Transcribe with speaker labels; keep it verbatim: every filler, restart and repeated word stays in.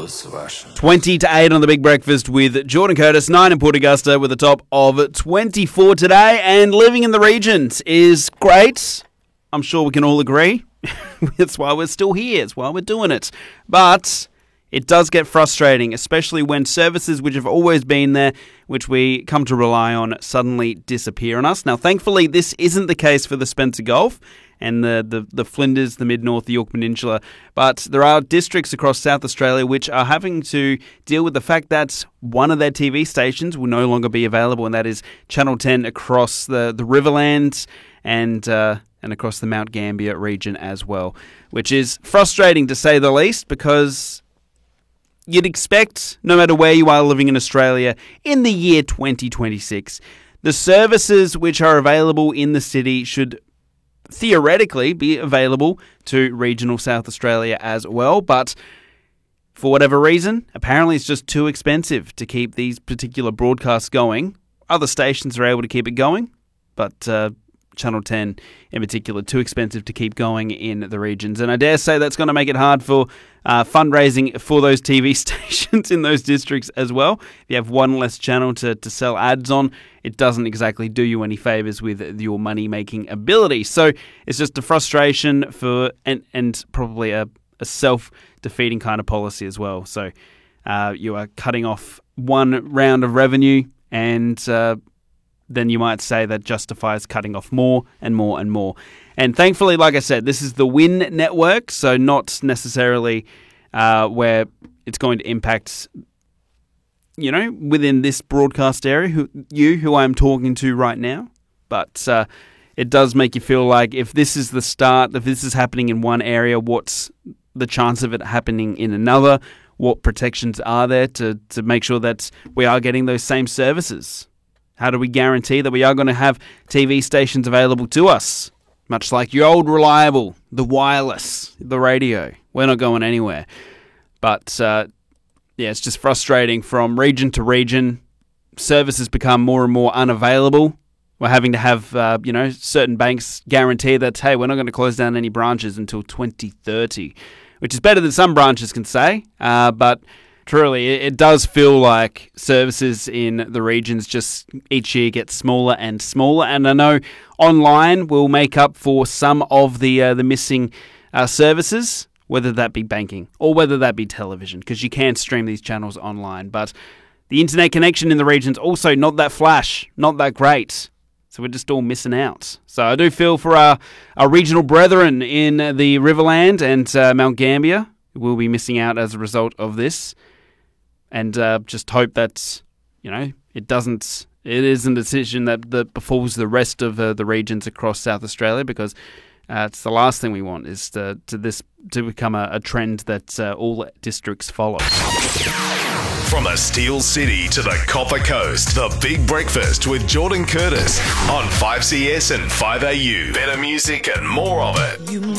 Speaker 1: twenty to eight on the Big Breakfast with Jordan Curtis, nine in Port Augusta with a top of twenty-four today. And living in the regions is great. I'm sure we can all agree. That's why we're still here. It's why we're doing it. But it does get frustrating, especially when services which have always been there, which we come to rely on, suddenly disappear on us. Now, thankfully, this isn't the case for the Spencer Gulf and the, the, the Flinders, the Mid-North, the Yorke Peninsula. But there are districts across South Australia which are having to deal with the fact that one of their T V stations will no longer be available, and that is Channel ten across the, the Riverlands and uh, and across the Mount Gambier region as well, which is frustrating to say the least, because you'd expect, no matter where you are living in Australia in the year twenty twenty-six, the services which are available in the city should theoretically be available to regional South Australia as well. But for whatever reason, apparently it's just too expensive to keep these particular broadcasts going. Other stations are able to keep it going, but uh, Channel ten in particular, too expensive to keep going in the regions. And I dare say that's going to make it hard for uh, fundraising for those T V stations in those districts as well. If you have one less channel to, to sell ads on, it doesn't exactly do you any favours with your money-making ability. So it's just a frustration for, and, and probably a, a self-defeating kind of policy as well. So uh, you are cutting off one round of revenue, and uh, then you might say that justifies cutting off more and more and more. And thankfully, like I said, this is the WIN network, so not necessarily uh, where it's going to impact, you know, within this broadcast area, who, you, who I'm talking to right now. But uh, it does make you feel like if this is the start, if this is happening in one area, what's the chance of it happening in another? What protections are there to, to make sure that we are getting those same services? How do we guarantee that we are going to have T V stations available to us? Much like your old reliable, the wireless, the radio. We're not going anywhere. But, uh, yeah, it's just frustrating from region to region. Services become more and more unavailable. We're having to have, uh, you know, certain banks guarantee that, hey, we're not going to close down any branches until twenty thirty, which is better than some branches can say, uh, but truly, it does feel like services in the regions just each year get smaller and smaller. And I know online will make up for some of the uh, the missing uh, services, whether that be banking or whether that be television, because you can stream these channels online. But the internet connection in the regions also not that flash, not that great. So we're just all missing out. So I do feel for our, our regional brethren in the Riverland and uh, Mount Gambier who will be missing out as a result of this. And uh, just hope that, you know, it doesn't, it isn't a decision that, that befalls the rest of uh, the regions across South Australia, because uh, it's the last thing we want is to, to this to become a, a trend that uh, all districts follow.
Speaker 2: From the Steel City to the Copper Coast, the Big Breakfast with Jordan Curtis on five C S and five A U. Better music and more of it.